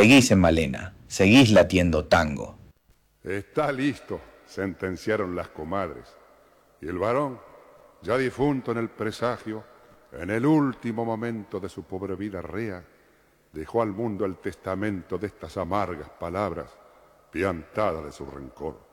Seguís en Malena, seguís latiendo tango. Está listo, sentenciaron las comadres. Y el varón, ya difunto en el presagio, en el último momento de su pobre vida rea, dejó al mundo el testamento de estas amargas palabras, piantada de su rencor.